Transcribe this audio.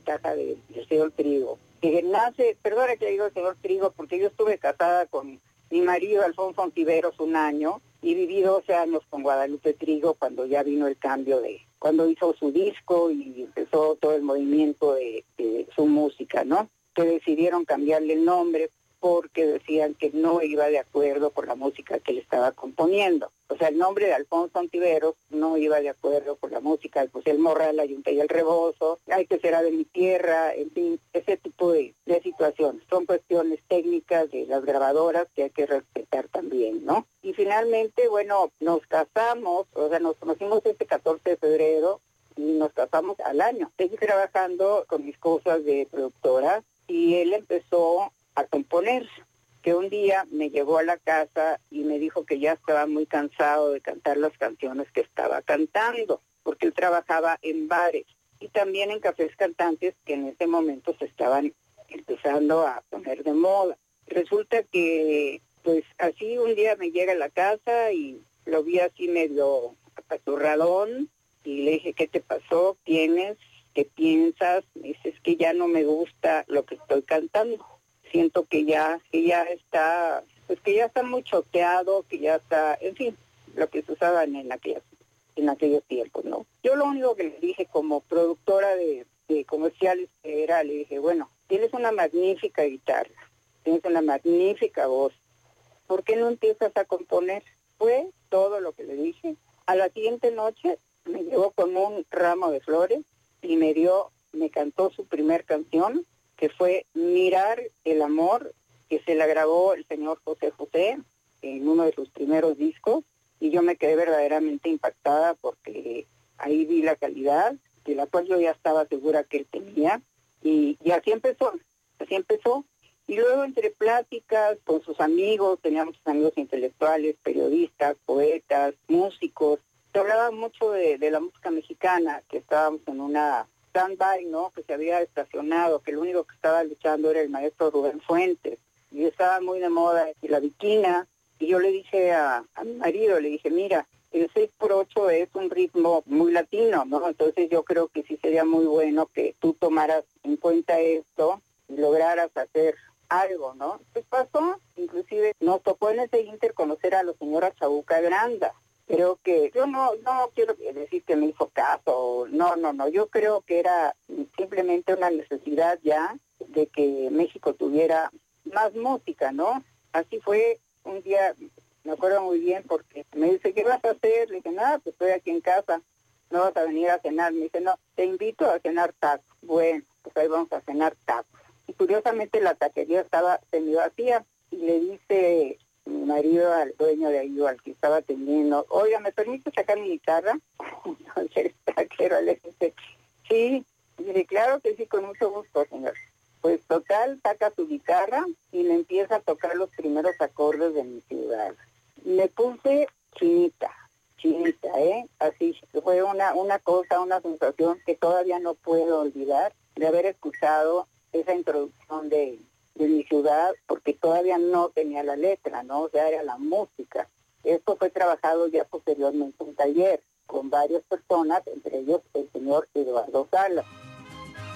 ventaja del señor Trigo. Que nace, perdona que digo el señor Trigo, porque yo estuve casada con mi marido Alfonso Ontiveros un año y viví 12 años con Guadalupe Trigo cuando ya vino el cambio cuando hizo su disco y empezó todo el movimiento de su música, ¿no? Que decidieron cambiarle el nombre porque decían que no iba de acuerdo con la música que él estaba componiendo. O sea, el nombre de Alfonso Ontiveros no iba de acuerdo con la música de José el Morral, La Yunta y el Rebozo, Ay que será de mi tierra, en fin, ese tipo de situaciones. Son cuestiones técnicas de las grabadoras que hay que respetar también, ¿no? Y finalmente, bueno, nos casamos, o sea, nos conocimos este 14 de febrero y nos casamos al año. Seguí trabajando con mis cosas de productora y él empezó a componer, que un día me llegó a la casa y me dijo que ya estaba muy cansado de cantar las canciones que estaba cantando, porque él trabajaba en bares y también en cafés cantantes que en ese momento se estaban empezando a poner de moda. Resulta que, pues así un día me llega a la casa y lo vi así medio apachurradón y le dije, ¿qué te pasó? ¿Tienes? ¿Qué piensas? Me dice, es que ya no me gusta lo que estoy cantando. Siento que ya está, pues que ya está muy choteado, que ya está, en fin, lo que se usaba en aquellos tiempos, ¿no? Yo lo único que le dije como productora de comerciales le dije, bueno, tienes una magnífica guitarra, tienes una magnífica voz, ¿por qué no empiezas a componer? Fue todo lo que le dije. A la siguiente noche me llevó con un ramo de flores y me cantó su primer canción, que fue Mirar el Amor, que se la grabó el señor José José en uno de sus primeros discos, y yo me quedé verdaderamente impactada porque ahí vi la calidad, de la cual yo ya estaba segura que él tenía, y así empezó, y luego entre pláticas con sus amigos, teníamos amigos intelectuales, periodistas, poetas, músicos, se hablaba mucho de la música mexicana, que estábamos en una stand-by, ¿no? Que se había estacionado, que el único que estaba luchando era el maestro Rubén Fuentes, y estaba muy de moda y la viquina, y yo le dije a mi marido, le dije, mira, el 6x8 es un ritmo muy latino, ¿no? Entonces yo creo que sí sería muy bueno que tú tomaras en cuenta esto y lograras hacer algo, ¿no? Pues pasó, inclusive nos tocó en ese inter conocer a la señora Chabuca Granda. Creo que, yo no quiero decir que me hizo caso, no, yo creo que era simplemente una necesidad ya de que México tuviera más música, ¿no? Así fue, un día, me acuerdo muy bien, porque me dice, ¿qué vas a hacer? Le dije, nada, pues estoy aquí en casa, no vas a venir a cenar. Me dice, no, te invito a cenar tacos. Bueno, pues ahí vamos a cenar tacos. Y curiosamente la taquería estaba semi vacía, y le dice mi marido al dueño de ahí, al que estaba atendiendo, oiga, ¿me permite sacar mi guitarra? Entonces el taquero le dice, sí. Y dice, claro que sí, con mucho gusto, señor. Pues total, saca su guitarra y le empieza a tocar los primeros acordes de Mi Ciudad. Me puse chinita, así fue una cosa, una sensación que todavía no puedo olvidar de haber escuchado esa introducción de Mi Ciudad, porque todavía no tenía la letra, ¿no? O sea, era la música. Esto fue trabajado ya posteriormente en un taller con varias personas, entre ellos el señor Eduardo Salas.